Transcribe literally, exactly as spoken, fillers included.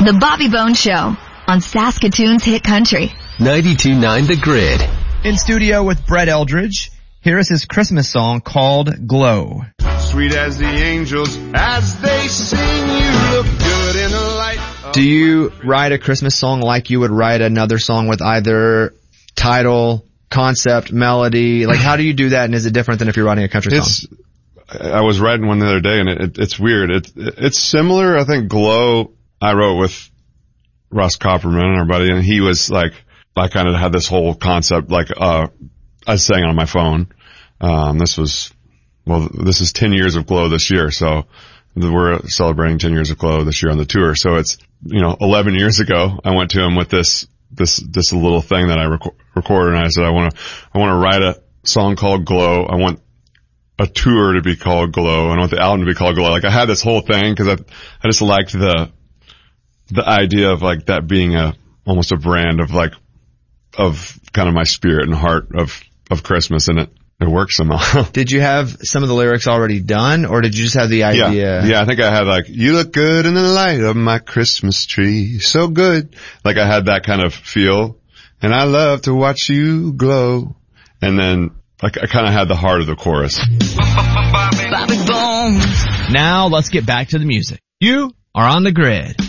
The Bobby Bones Show on Saskatoon's Hit Country. ninety-two point nine The Grid. In studio with Brett Eldridge, here is his Christmas song called Glow. Sweet as the angels as they sing, you look good in the light. Do you write a Christmas song like you would write another song with either title, concept, melody? Like, how do you do that, and is it different than if you're writing a country it's, song? I was writing one the other day, and it, it, it's weird. It, it's similar. I think Glow I wrote with Russ Copperman, our buddy, and he was like, I kind of had this whole concept, like, uh, I sang on my phone. Um, this was, well, this is ten years of Glow this year, so we're celebrating ten years of Glow this year on the tour. So it's, you know, eleven years ago, I went to him with this, this, this little thing that I rec- recorded, and I said, I want to, I want to write a song called Glow. I want a tour to be called Glow, and I want the album to be called Glow. Like, I had this whole thing, cause I, I just liked the, the idea of like that being a, almost a brand of like, of kind of my spirit and heart of, of Christmas, and it, it worked somehow. Did you have some of the lyrics already done, or did you just have the idea? Yeah, yeah, I think I had like, you look good in the light of my Christmas tree, so good. Like, I had that kind of feel, and I love to watch you glow. And then like, I kind of had the heart of the chorus. Bobby Bones. Now let's get back to the music. You are on The Grid.